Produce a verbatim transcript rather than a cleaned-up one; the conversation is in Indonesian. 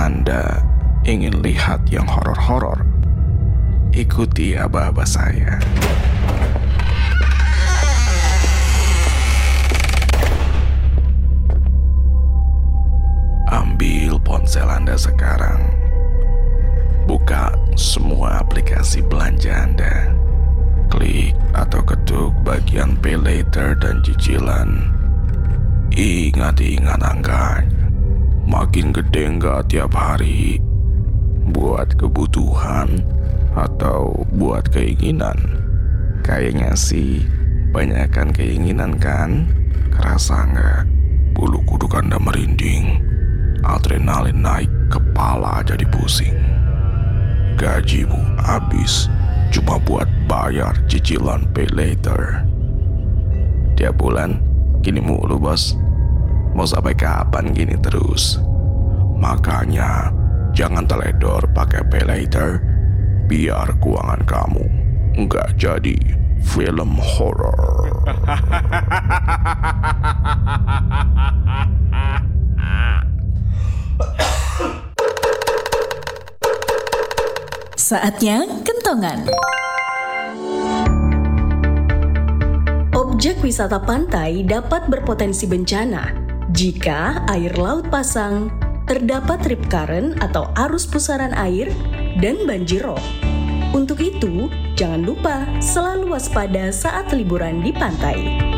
Anda ingin lihat yang horor-horor, ikuti aba-aba saya. Ambil ponsel Anda sekarang. Buka semua aplikasi belanja Anda. Klik atau ketuk bagian pay later dan cicilan. Ingat-ingat angkanya. Makin gede nggak tiap hari? Buat kebutuhan atau buat keinginan? Kayaknya sih banyakkan keinginan kan? Kerasa nggak? Bulu kuduk Anda merinding, adrenalin naik, kepala jadi pusing. Gajimu habis cuma buat bayar cicilan pay later. Tiap bulan gini mulu bos. Mau sampai kapan gini terus? Makanya jangan teledor pakai pay later, biar keuangan kamu nggak jadi film horor. Saatnya kentongan. Objek wisata pantai dapat berpotensi bencana jika air laut pasang, terdapat rip current atau arus pusaran air, dan banjir rob. Untuk itu, jangan lupa selalu waspada saat liburan di pantai.